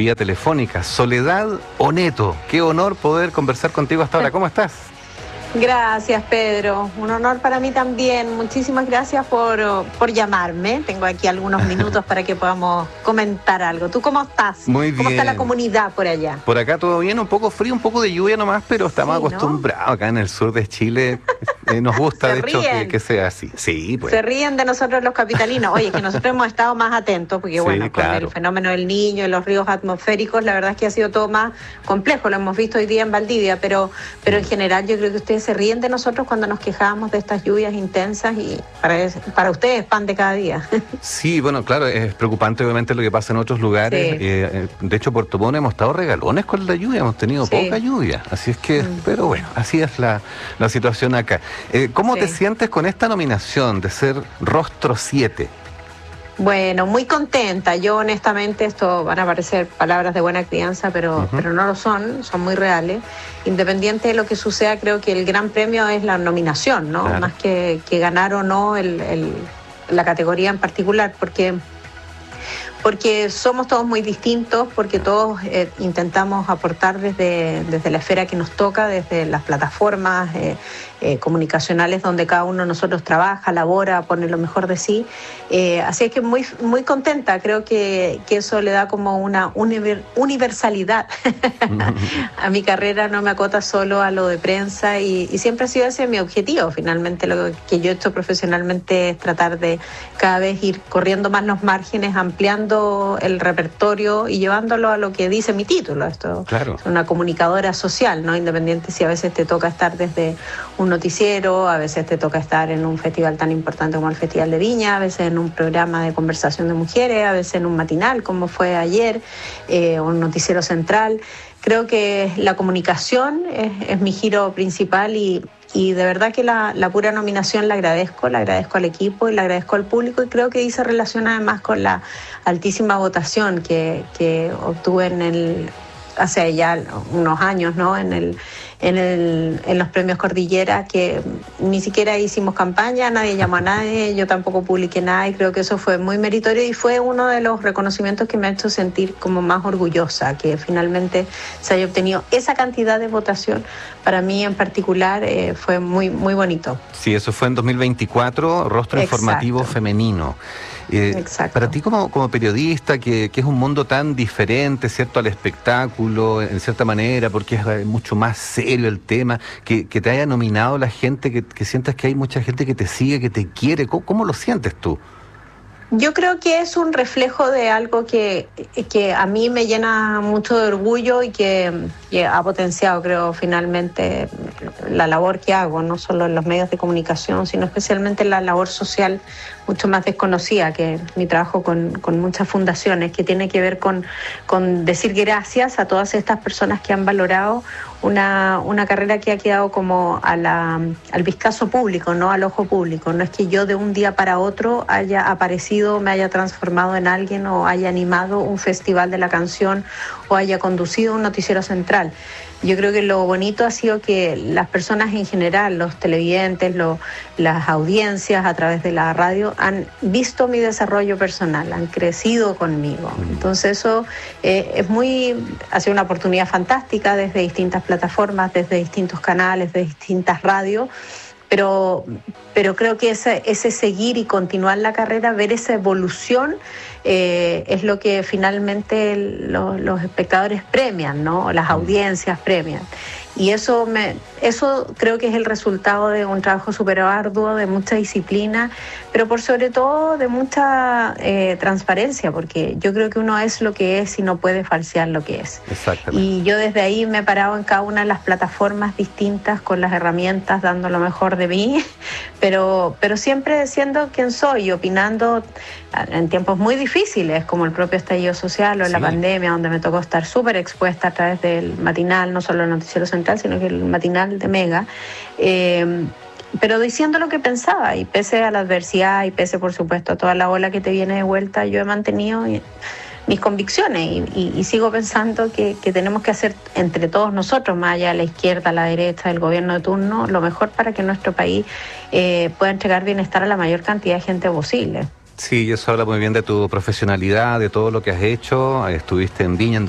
vía telefónica. Soledad Oneto, qué honor poder conversar contigo hasta ahora. ¿Cómo estás? Gracias, Pedro. Un honor para mí también. Muchísimas gracias por llamarme. Tengo aquí algunos minutos para que podamos comentar algo. ¿Tú cómo estás? Muy bien. ¿Cómo está la comunidad por allá? Por acá todo bien, un poco frío, un poco de lluvia nomás, pero estamos acostumbrados acá en el sur de Chile. Nos gusta, de hecho, que sea así. Sí, pues. Se ríen de nosotros los capitalinos. Oye, que nosotros hemos estado más atentos, porque bueno, con el fenómeno del Niño y los ríos atmosféricos, la verdad es que ha sido todo más complejo. Lo hemos visto hoy día en Valdivia, pero en general yo creo que ustedes se ríen de nosotros cuando nos quejábamos de estas lluvias intensas y para ustedes es pan de cada día. Sí, bueno, claro, es preocupante obviamente lo que pasa en otros lugares. Sí. De hecho, Puerto Montt hemos estado regalones con la lluvia, hemos tenido poca lluvia. Así es que, pero bueno, así es la situación acá. ¿Cómo te sientes con esta nominación de ser Rostro 7? Bueno, muy contenta. Yo honestamente, esto van a parecer palabras de buena crianza, pero no lo son muy reales. Independiente de lo que suceda, creo que el gran premio es la nominación, ¿no? Claro. Más que ganar o no la categoría en particular, porque somos todos muy distintos, porque todos intentamos aportar desde la esfera que nos toca, desde las plataformas comunicacionales donde cada uno de nosotros trabaja, labora, pone lo mejor de sí. Así es que muy, muy contenta, creo que eso le da como una universalidad a mi carrera, no me acota solo a lo de prensa y siempre ha sido ese mi objetivo. Finalmente lo que yo he hecho profesionalmente es tratar de cada vez ir corriendo más los márgenes, ampliando el repertorio y llevándolo a lo que dice mi título. Esto es una comunicadora social, ¿no? Independiente si a veces te toca estar desde un noticiero, a veces te toca estar en un festival tan importante como el Festival de Viña, a veces en un programa de conversación de mujeres, a veces en un matinal como fue ayer, un noticiero central. Creo que la comunicación es mi giro principal y de verdad que la pura nominación la agradezco al equipo y la agradezco al público y creo que ahí se relaciona además con la altísima votación que obtuve hace ya unos años, ¿no? En los premios Cordillera, que ni siquiera hicimos campaña, nadie llamó a nadie, yo tampoco publiqué nada y creo que eso fue muy meritorio y fue uno de los reconocimientos que me ha hecho sentir como más orgullosa, que finalmente se haya obtenido esa cantidad de votación. Para mí en particular fue muy, muy bonito. Sí, eso fue en 2024, Rostro Informativo Femenino. Para ti como periodista, que es un mundo tan diferente, ¿cierto?, al espectáculo, en cierta manera, porque es mucho más serio el tema, que te haya nominado la gente, que sientas que hay mucha gente que te sigue, que te quiere, ¿cómo lo sientes tú? Yo creo que es un reflejo de algo que a mí me llena mucho de orgullo y que ha potenciado, creo, finalmente la labor que hago, no solo en los medios de comunicación, sino especialmente la labor social mucho más desconocida, que mi trabajo con muchas fundaciones, que tiene que ver con decir gracias a todas estas personas que han valorado una carrera que ha quedado como al vistazo público, no al ojo público. No es que yo de un día para otro haya aparecido, me haya transformado en alguien o haya animado un festival de la canción o haya conducido un noticiero central. Yo creo que lo bonito ha sido que las personas en general, los televidentes, las audiencias a través de la radio han visto mi desarrollo personal, han crecido conmigo. Entonces eso ha sido una oportunidad fantástica desde distintas plataformas, desde distintos canales, de distintas radios. Pero creo que ese seguir y continuar la carrera, ver esa evolución, es lo que finalmente los espectadores premian, ¿no? Las audiencias premian. Y eso creo que es el resultado de un trabajo súper arduo, de mucha disciplina, pero por sobre todo de mucha transparencia, porque yo creo que uno es lo que es y no puede falsear lo que es. Exactamente. Y yo desde ahí me he parado en cada una de las plataformas distintas, con las herramientas, dando lo mejor de mí, pero siempre siendo quien soy, opinando en tiempos muy difíciles, como el propio estallido social o la pandemia, donde me tocó estar súper expuesta a través del matinal, no solo el noticiero central, sino que el matinal de Mega, pero diciendo lo que pensaba, y pese a la adversidad y pese, por supuesto, a toda la ola que te viene de vuelta, yo he mantenido mis convicciones y sigo pensando que tenemos que hacer entre todos nosotros, más allá de la izquierda, a la derecha, del gobierno de turno, lo mejor para que nuestro país pueda entregar bienestar a la mayor cantidad de gente posible. Sí, eso habla muy bien de tu profesionalidad, de todo lo que has hecho. Estuviste en Viña en